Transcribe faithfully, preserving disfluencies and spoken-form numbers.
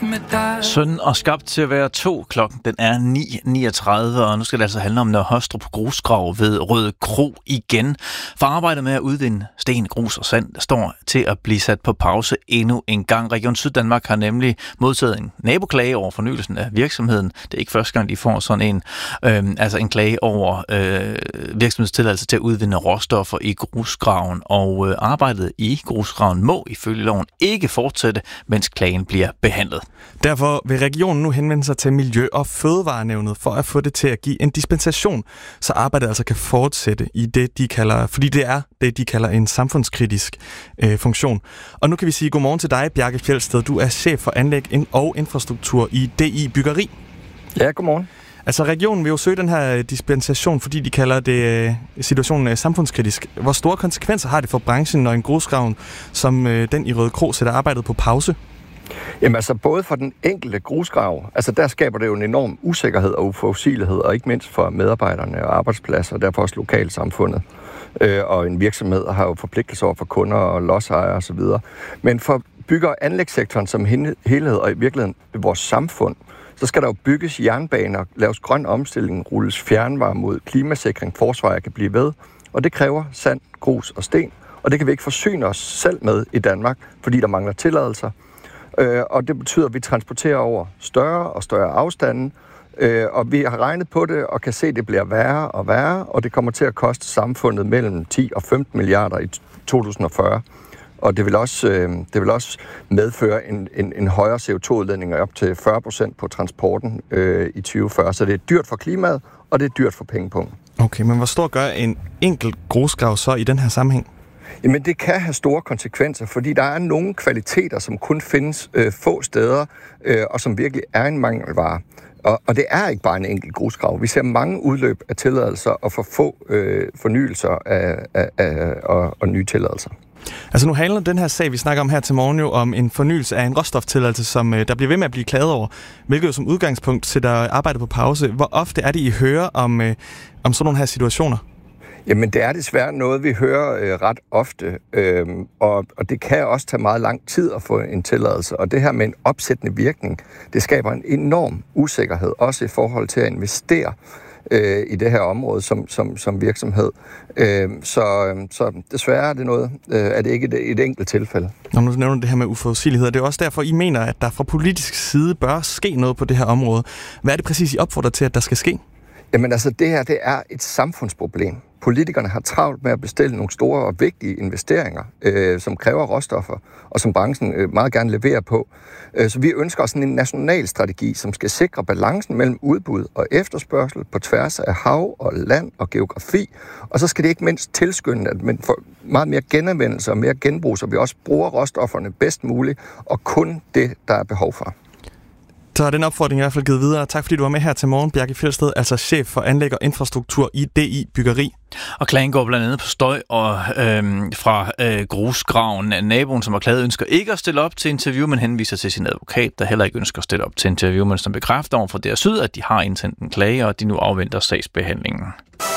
med dig. Søn og skabt til at være to. Klokken den er ni niogtredive, og nu skal det altså handle om Nørre Hostrup Grusgrav ved Røde Kro igen. For arbejdet med at udvinde sten, grus og sand står til at blive sat på pause endnu en gang. Region Syddanmark har nemlig modtaget en naboklage over fornyelsen af virksomheden. Det er ikke første gang, de får sådan en, øh, altså en klage over øh, virksomhedstilladelse til at udvinde råstoffer i grusgraven, og øh, arbejdet i grusgraven må ifølge loven ikke fortsætte, mens klagen bliver behandlet. Derfor vil regionen nu henvende sig til Miljø- og Fødevarenævnet for at få det til at give en dispensation, så arbejdet altså kan fortsætte i det, de kalder, fordi det er det, de kalder en samfundskritisk øh, funktion. Og nu kan vi sige godmorgen til dig, Bjarke Fjeldsted. Du er chef for anlæg og infrastruktur i D I Byggeri. Ja, godmorgen. Altså regionen vil jo søge den her dispensation, fordi de kalder det situationen samfundskritisk. Hvor store konsekvenser har det for branchen, når en grusgraven som den i Røde Kro sætter arbejdet på pause? Jamen altså både for den enkelte grusgrav, altså der skaber det jo en enorm usikkerhed og uforudsigelighed, og ikke mindst for medarbejderne og arbejdspladser, og derfor også lokalsamfundet. Øh, og en virksomhed har jo forpligtelser over for kunder og lodsejere osv. Men for bygge- og anlægssektoren som helhed, og i virkeligheden vores samfund, så skal der jo bygges jernbaner, laves grøn omstilling, rulles fjernvarme ud, klimasikring, forsvar kan blive ved. Og det kræver sand, grus og sten, og det kan vi ikke forsyne os selv med i Danmark, fordi der mangler tilladelser. Øh, og det betyder, at vi transporterer over større og større afstande, øh, og vi har regnet på det og kan se, at det bliver værre og værre, og det kommer til at koste samfundet mellem ti og femten milliarder i to tusind og fyrre. Og det vil også, øh, det vil også medføre en, en, en højere C O to udledning op til fyrre procent på transporten øh, i tyve fyrre. Så det er dyrt for klimaet, og det er dyrt for pengepunkten. Okay, men hvor stor gør en enkelt grusgrav så i den her sammenhæng? Jamen det kan have store konsekvenser, fordi der er nogle kvaliteter, som kun findes øh, få steder, øh, og som virkelig er en mangelvare. Og, og det er ikke bare en enkelt grusgrav. Vi ser mange udløb af tilladelser og for få øh, fornyelser af, af, af, og, og nye tilladelser. Altså nu handler den her sag, vi snakker om her til morgen, jo om en fornyelse af en råstoftilladelse, som øh, der bliver ved med at blive klaget over, hvilket jo som udgangspunkt sætter arbejdet på pause. Hvor ofte er det, I hører om, øh, om sådan nogle her situationer? Jamen, det er desværre noget, vi hører øh, ret ofte, øh, og, og det kan også tage meget lang tid at få en tilladelse. Og det her med en opsættende virkning, det skaber en enorm usikkerhed, også i forhold til at investere øh, i det her område som, som, som virksomhed. Øh, så, så desværre er det noget, øh, er det ikke et, et enkelt tilfælde. Når du nævner det her med uforudsigelighed, det er også derfor, I mener, at der fra politisk side bør ske noget på det her område. Hvad er det præcis, I opfordrer til, at der skal ske? Jamen altså, det her det er et samfundsproblem. Politikerne har travlt med at bestille nogle store og vigtige investeringer, øh, som kræver råstoffer, og som branchen øh, meget gerne leverer på. Øh, så vi ønsker sådan en national strategi, som skal sikre balancen mellem udbud og efterspørgsel på tværs af hav og land og geografi. Og så skal det ikke mindst tilskynde, at man får meget mere genanvendelse og mere genbrug, så vi også bruger råstofferne bedst muligt, og kun det, der er behov for. Så er den opfordring i hvert fald givet videre. Tak fordi du var med her til morgen, Bjarke Fjeldsted, altså chef for anlæg og infrastruktur i D I Byggeri. Og klagen går blandt andet på støj og øhm, fra øh, grusgraven. Naboen, som har klaget, ønsker ikke at stille op til interview, men henviser til sin advokat, der heller ikke ønsker at stille op til interview, men som bekræfter over for D R Syd, at de har indsendt en klage, og de nu afventer sagsbehandlingen.